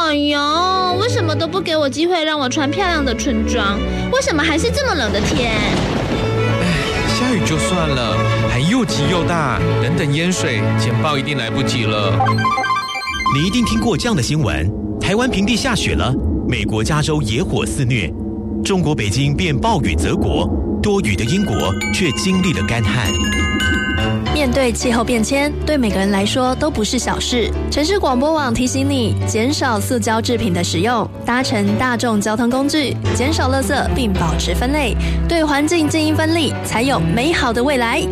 哎呦，为什么都不给我机会让我穿漂亮的春装？为什么还是这么冷的天？ 下雨就算了，还又急又大，等淹水，简报一定来不及了。 你一定听过这样的新闻：台湾平地下雪了，美国加州野火肆虐，中国北京变暴雨泽国，多雨的英国却经历了干旱。 面对气候变迁，对每个人来说都不是小事。城市广播网提醒你，减少塑胶制品的使用，搭乘大众交通工具，减少垃圾并保持分类，对环境尽一分力，才有美好的未来。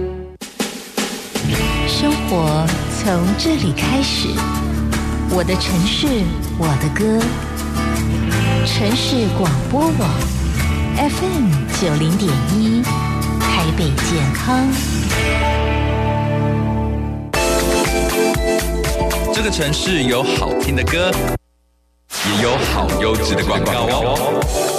生活从这里开始，我的城市，我的歌。城市广播网 FM90.1，台北健康。 这个城市有好听的歌，也有好优质的广告哦。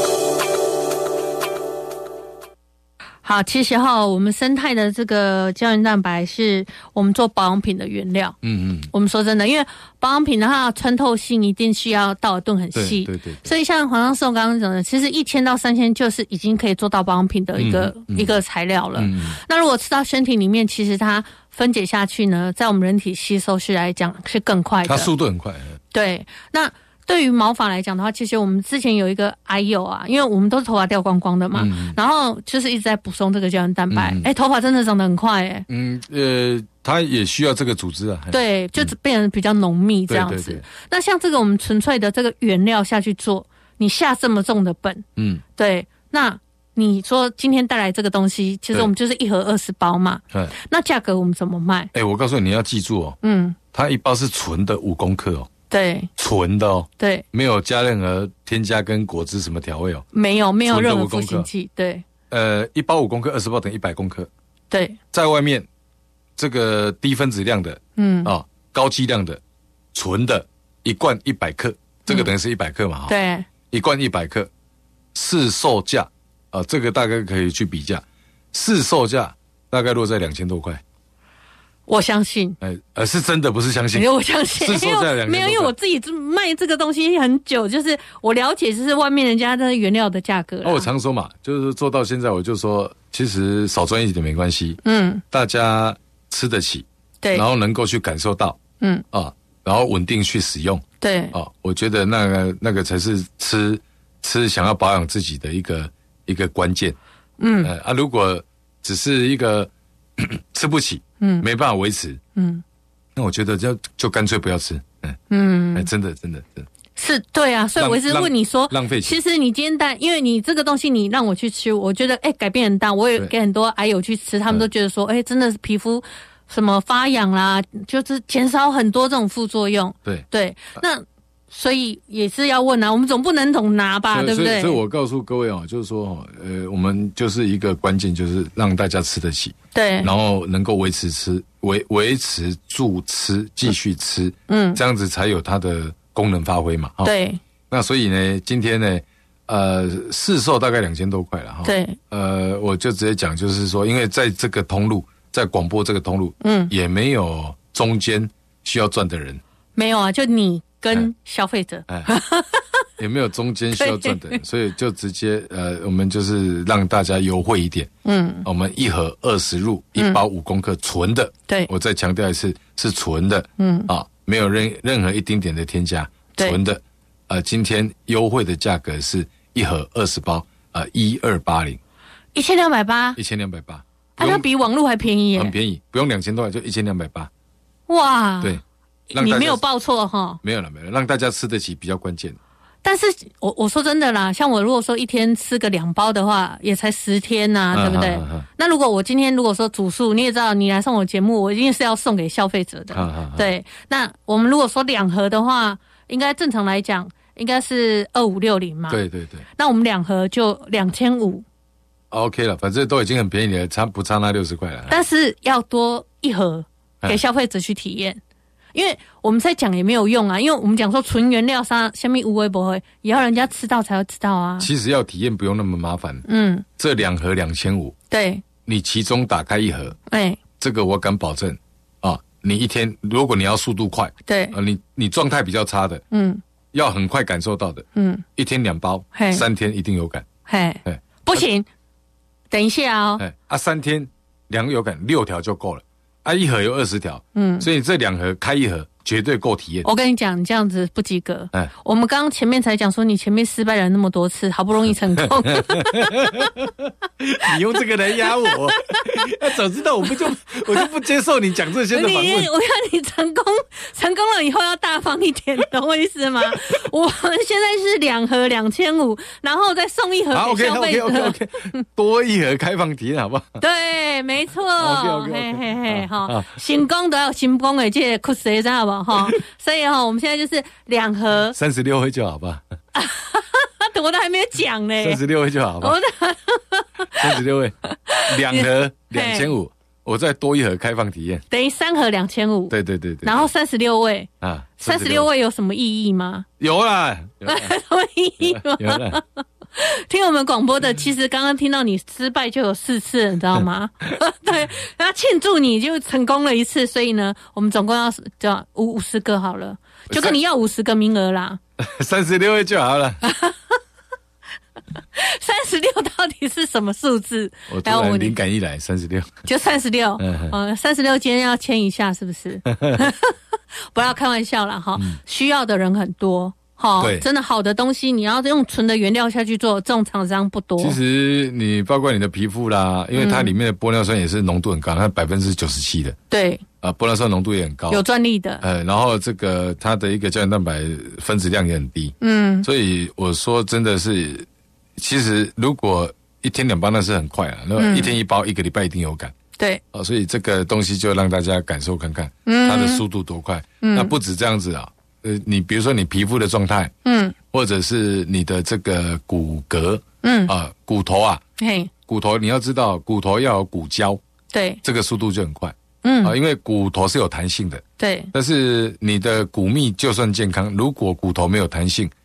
好，其实我们生态的这个胶原蛋白是我们做保养品的原料。我们说真的，因为保养品的话，穿透性一定需要道尔顿很细。对。所以像黄教授刚刚讲的，其实1000到3000就是已经可以做到保养品的一个材料了。那如果吃到身体里面，其实它分解下去呢，在我们人体吸收是来讲是更快的。 它速度很快。 对，那对于毛发来讲的话，其实我们之前有一个友啊，因为我们都是头发掉光光的嘛，然后就是一直在补充这个胶原蛋白，头发真的长得很快它也需要这个组织啊。 对，就变成比较浓密这样子。对。那像这个我们纯粹的这个原料下去做，你下这么重的本，对，那你说今天带来这个东西，其实我们就是1盒20包嘛，那价格我们怎么卖？ 我告诉你，你要记住哦，它一包是纯的5公克哦。 对， 纯的哦， 对， 没有加任何添加跟果汁什么调味哦， 没有任何赋形剂，对， 一包5公克，20包等于100公克， 对， 在外面这个低分子量的，高剂量的，纯的1罐100克，这个等于是100克嘛， 对 ，1罐100克，市售价这个大概可以去比价，市售价大概落在2000多块。 我相信， 是真的，不是相信。 我相信，没有，因为我自己卖这个东西很久，就是我了解，就是外面人家的原料的价格。 我常说嘛，就是做到现在，我就说，其实少赚一点没关系，大家吃得起，对，然后能够去感受到，然后稳定去使用， 对， 我觉得那个才是吃想要保养自己的一个关键，如果只是一个吃不起。没办法维持，那我觉得就干脆不要吃，真的是对啊，所以我一直问你说， 浪费钱。 其实你今天因为你这个东西你让我去吃，我觉得改变很大。我也给很多友去吃，他们都觉得说，真的是皮肤什么发痒啦，就是减少很多这种副作用。对，那所以也是要问啊，我们总不能总拿吧，对不对？ 所以我告诉各位就是说，我们就是一个关键，就是让大家吃得起， 对， 然后能够维持住吃，继续吃，这样子才有它的功能发挥嘛， 对。 那所以呢，今天呢，市售大概2000多块了哈， 对， 我就直接讲，就是说，因为在这个通路，在广播这个通路，也没有中间需要赚的人， 没有啊，就你跟消费者， 也没有中间需要赚的人，所以就直接我们就是让大家优惠一点，我们1盒20入，1包5公克纯的，对，我再强调一次是纯的，没有任何一丁点的添加，纯的，今天优惠的价格是1盒20包，1280，1280， 那比网络还便宜耶， 很便宜，不用2000多块就1280， 哇， 对。 你没有报错哈？ 没有了，让大家吃得起比较关键。 但是我说真的啦，像我如果说一天吃个2包的话，也才10天呐，对不对？那如果我今天如果说煮素，你也知道，你来上我节目，我一定是要送给消费者的。对，那我们如果说2盒的话，应该正常来讲应该是2560嘛。对。那我们2盒就2500。 OK 了，反正都已经很便宜了，不差那60块了。 但是要多1盒给消费者去体验。因为我们在讲也没有用啊，因为我们讲说纯原料下面无微不会，也要人家吃到才会知道啊。 其实要体验不用那么麻烦，这2盒2500，对，你其中打开1盒，这个我敢保证你一天如果你要速度快，对，你状态比较差的， 要很快感受到的，1天2包，3天一定有感。 不行，等一下哦。 3天2个有感，6条就够了。一盒有20条，所以这2盒开1盒绝对够体验。 我跟你讲，你这样子不及格。我们刚刚前面才讲说，你前面失败了那么多次，好不容易成功。 你用这个来压我，早知道我就不接受你讲这些的访问。 我要你成功了以后要大方一点，懂我意思吗？我们现在是2盒2500，然后再送1盒给消费者。 OK， 多1盒开放体验，好不好？ 对，没错。 OK， 哈，成功都要成功的这个酷谁知道吧？哈，所以我们现在就是2盒 36位就好吧？ 我都还没有讲呢 ，36位就好吧？36位，2盒2500，我再多1盒开放体验， 等于3盒2500。 对。 然后36位啊 ，36位有什么意义吗？ 有啦， 什么意义吗？ 有啦。 听我们广播的，其实刚刚听到你失败就有4次，你知道吗？对，要庆祝你就成功了1次，所以呢，我们总共要50个好了，就跟你要50个名额啦。 36位就好了。 36到底是什么数字？ 我突然灵感一来，36 就36。36今天要签一下，是不是？不要开玩笑啦哈，需要的人很多。真的好的东西，你要用纯的原料下去做，这种厂商不多。 其实你包括你的皮肤啦，因为它里面的玻尿酸也是浓度很高，它97%的。 对。 玻尿酸浓度也很高， 有专利的。 然后这个它的一个胶原蛋白分子量也很低。所以我说真的是，其实如果1天2包那是很快啊，那1天1包，1个礼拜一定有感。 对。 所以这个东西就让大家感受看看，它的速度多快。那不止这样子啊。你比如说你皮肤的状态，或者是你的这个骨骼，骨头啊，骨头你要知道，骨头要有骨胶， 对， 这个速度就很快，因为骨头是有弹性的， 对， 但是你的骨密就算健康，如果骨头没有弹性，